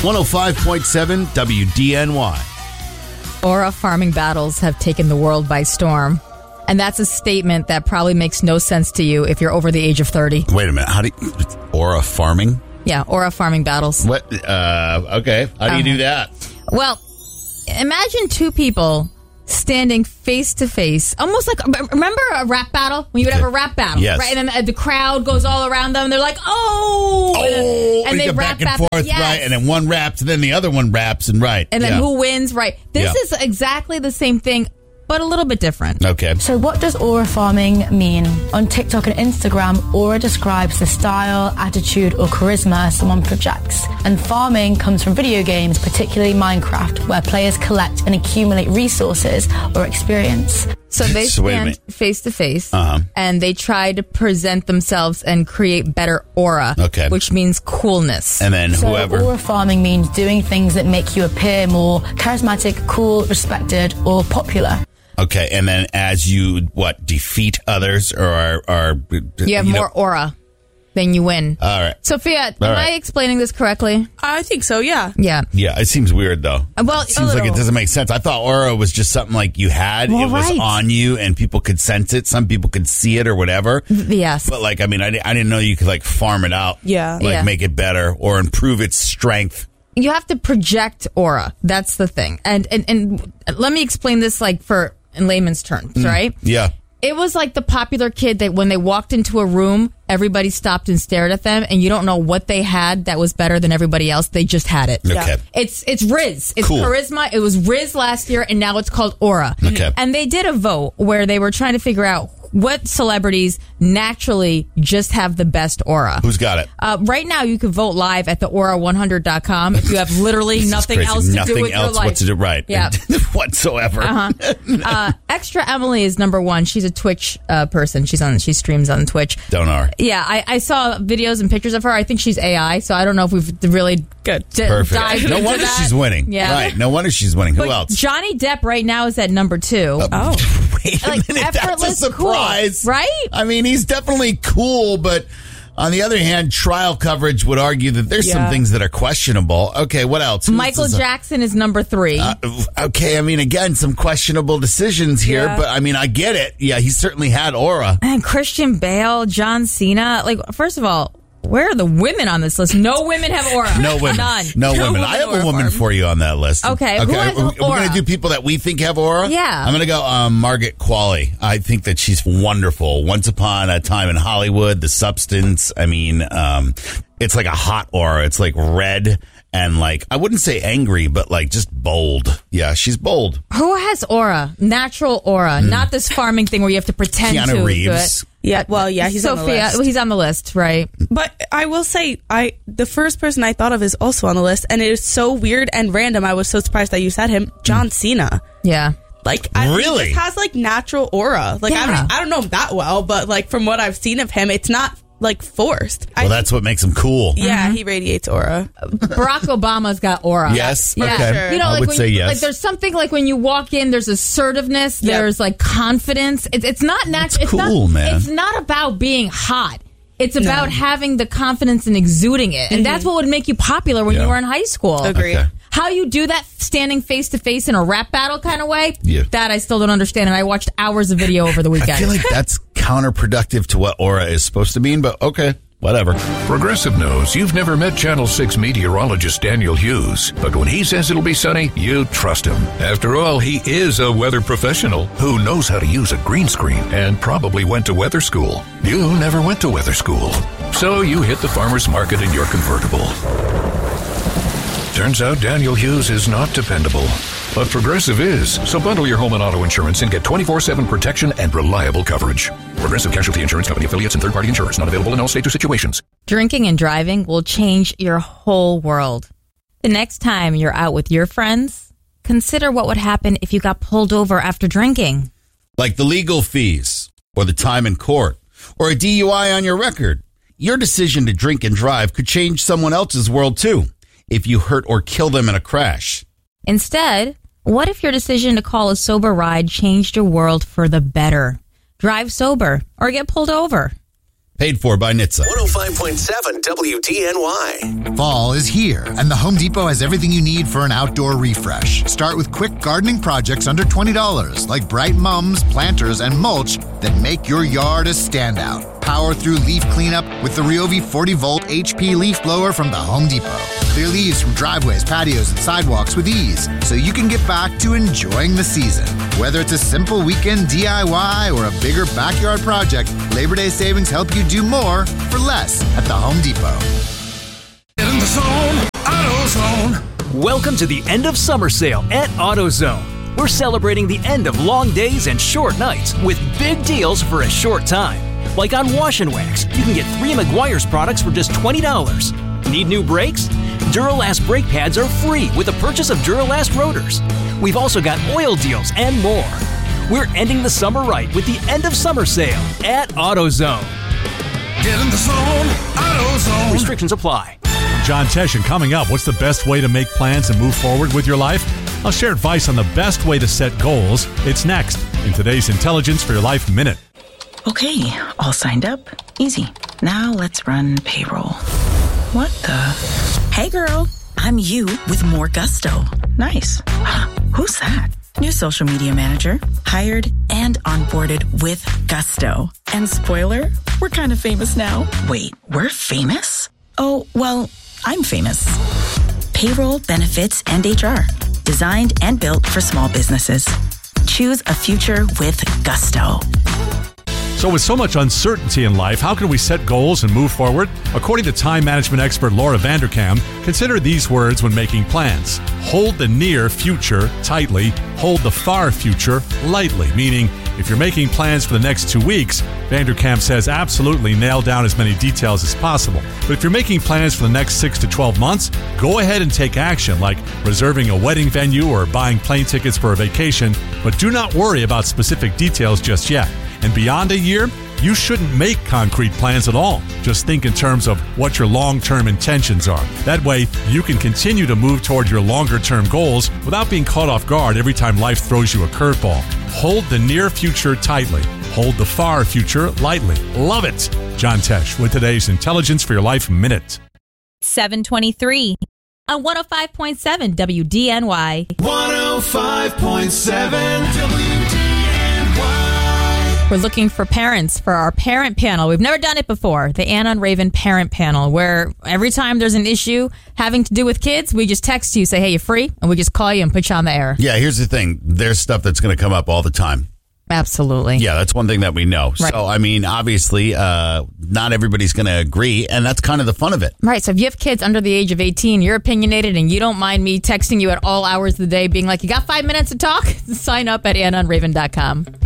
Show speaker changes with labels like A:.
A: 105.7 WDNY.
B: Aura farming battles have taken the world by storm. And that's a statement that probably makes no sense to you if you're over the age of 30.
A: Wait a minute. How do you... Aura farming?
B: Yeah, aura farming battles.
A: What? Okay. How do you do that?
B: Well, imagine two people standing face to face, almost like, remember a rap battle? When you would have a rap battle,
A: yes.
B: right? And then the crowd goes all around them. They're like, and they
A: go
B: rap
A: back and forth,
B: yes.
A: right? And then one raps, and then the other one raps, and right.
B: And then who wins, right? This is exactly the same thing, but a little bit different.
A: Okay.
C: So what does aura farming mean? On TikTok and Instagram, aura describes the style, attitude, or charisma someone projects. And farming comes from video games, particularly Minecraft, where players collect and accumulate resources or experience.
B: So they stand face to face, and they try to present themselves and create better aura, which means coolness.
A: And then whoever...
C: Aura farming means doing things that make you appear more charismatic, cool, respected, or popular.
A: Okay, and then as you, defeat others or are...
B: You have more aura, then you win.
A: All right.
B: Sophia, am I explaining this correctly?
D: I think so, yeah.
B: Yeah.
A: Yeah, it seems weird, though.
B: Well,
A: it seems like it doesn't make sense. I thought aura was just something like you had. Well, it was on you, and people could sense it. Some people could see it or whatever.
B: Yes.
A: But, I didn't know you could, farm it out.
D: Yeah.
A: Make it better or improve its strength.
B: You have to project aura. That's the thing. And let me explain this, in layman's terms, right?
A: Yeah.
B: It was like the popular kid that when they walked into a room, everybody stopped and stared at them, and you don't know what they had that was better than everybody else. They just had it.
A: Okay.
B: It's Riz. It's
A: cool.
B: charisma. It was Riz last year, and now it's called aura.
A: Okay.
B: And they did a vote where they were trying to figure out what celebrities naturally just have the best aura.
A: Who's got it?
B: Right now, you can vote live at theaura100.com if you have literally nothing else to do with your life.
A: What to do, right.
B: Yeah.
A: Whatsoever.
B: Extra Emily is number one. She's a Twitch person. She streams on Twitch.
A: Don't know her.
B: Yeah, I saw videos and pictures of her. I think she's AI, so I don't know if we've really
A: Perfect. No wonder she's winning.
B: Yeah.
A: Right. No wonder she's winning. Who else?
B: Johnny Depp right now is at number 2.
A: Wait a minute. That's a surprise.
B: Cool, right?
A: I mean, he's definitely cool, but on the other hand, trial coverage would argue that there's some things that are questionable. Okay, what else?
B: Michael Jackson is number 3.
A: Okay, I mean, again, some questionable decisions here, but I mean, I get it. Yeah, he certainly had aura.
B: And Christian Bale, John Cena. First of all, where are the women on this list? No women have aura.
A: No women.
B: None.
A: No women. I have a woman for you on that list.
B: Okay. Who has
A: We're
B: aura?
A: going to do people that we think have aura?
B: Yeah.
A: I'm going to go Margaret Qualley. I think that she's wonderful. Once Upon a Time in Hollywood, The Substance. I mean, it's like a hot aura. It's like red and I wouldn't say angry, but just bold. Yeah, she's bold.
B: Who has aura? Natural aura. Not this farming thing where you have to pretend
A: Keanu
B: to
A: Reeves.
B: do it.
D: Yeah, well, yeah, he's on the list.
B: He's on the list, right?
D: But I will say, the first person I thought of is also on the list, and it is so weird and random. I was so surprised that you said him, John Cena.
B: Yeah.
A: Really?
D: He just has natural aura.
B: Yeah.
D: I don't know him that well, but from what I've seen of him, it's not forced.
A: Well, that's what makes him cool.
D: Yeah, he radiates aura.
B: Barack Obama's got aura.
A: Yes.
B: Yeah.
A: Okay.
D: Sure.
B: You know,
A: I would say yes.
B: there's something when you walk in, there's assertiveness, there's confidence. It's not natural.
A: It's cool, man.
B: It's not about being hot. It's about having the confidence and exuding it. And that's what would make you popular when you were in high school.
D: Agreed.
A: Okay.
B: How you do that standing face to face in a rap battle kind of way,
A: that
B: I still don't understand. And I watched hours of video over the weekend.
A: I feel like that's counterproductive to what aura is supposed to mean, but okay. Whatever.
E: Progressive knows you've never met Channel 6 meteorologist Daniel Hughes, but when he says it'll be sunny, you trust him. After all, he is a weather professional who knows how to use a green screen and probably went to weather school. You never went to weather school, so you hit the farmer's market in your convertible. Turns out Daniel Hughes is not dependable, but Progressive is. So bundle your home and auto insurance and get 24/7 protection and reliable coverage. Progressive Casualty Insurance Company affiliates and third-party insurers. Not available in all states or situations.
B: Drinking and driving will change your whole world. The next time you're out with your friends, consider what would happen if you got pulled over after drinking.
A: Like the legal fees, or the time in court, or a DUI on your record. Your decision to drink and drive could change someone else's world too, if you hurt or kill them in a crash.
B: Instead, what if your decision to call a sober ride changed your world for the better? Drive sober or get pulled over.
A: Paid for by NHTSA.
F: 105.7 WDNY.
G: Fall is here, and the Home Depot has everything you need for an outdoor refresh. Start with quick gardening projects under $20, like bright mums, planters, and mulch that make your yard a standout. Power through leaf cleanup with the Ryobi 40-volt HP leaf blower from the Home Depot. Clear leaves from driveways, patios, and sidewalks with ease, so you can get back to enjoying the season. Whether it's a simple weekend DIY or a bigger backyard project, Labor Day savings help you do more for less at the Home Depot.
H: Get in the zone, AutoZone.
I: Welcome to the end of summer sale at AutoZone. We're celebrating the end of long days and short nights with big deals for a short time. Like on Wash and Wax, you can get 3 Meguiar's products for just $20. Need new brakes? Duralast brake pads are free with the purchase of Duralast rotors. We've also got oil deals and more. We're ending the summer right with the end of summer sale at AutoZone.
H: Get in the zone, AutoZone.
I: Restrictions apply.
J: John Tesh, and coming up, what's the best way to make plans and move forward with your life? I'll share advice on the best way to set goals. It's next in today's Intelligence for Your Life Minute.
K: Okay, all signed up. Easy. Now let's run payroll. What the? Hey girl, I'm you with more gusto. Nice. Who's that? New social media manager. Hired and onboarded with gusto. And spoiler, we're kind of famous now. Wait, we're famous? Oh, well, I'm famous. Payroll, benefits, and HR. Designed and built for small businesses. Choose a future with gusto.
J: So with so much uncertainty in life, how can we set goals and move forward? According to time management expert Laura Vanderkam, consider these words when making plans. Hold the near future tightly, hold the far future lightly, meaning if you're making plans for the next 2 weeks, Vanderkam says absolutely nail down as many details as possible. But if you're making plans for the next 6 to 12 months, go ahead and take action, like reserving a wedding venue or buying plane tickets for a vacation, but do not worry about specific details just yet. And beyond a year, you shouldn't make concrete plans at all. Just think in terms of what your long-term intentions are. That way, you can continue to move toward your longer-term goals without being caught off guard every time life throws you a curveball. Hold the near future tightly. Hold the far future lightly. Love it. John Tesh with today's Intelligence for Your Life Minute.
B: 723 on 105.7 WDNY.
H: 105.7 WDNY.
B: We're looking for parents for our parent panel. We've never done it before, the Ann on Raven parent panel, where every time there's an issue having to do with kids, we just text you, say, hey, you free? And we just call you and put you on the air.
A: Yeah, here's the thing. There's stuff that's going to come up all the time.
B: Absolutely.
A: Yeah, that's one thing that we know.
B: Right.
A: So, I mean, obviously, not everybody's going to agree, and that's kind of the fun of it.
B: Right. So if you have kids under the age of 18, you're opinionated, and you don't mind me texting you at all hours of the day being like, you got 5 minutes to talk? Sign up at AnnOnRaven.com.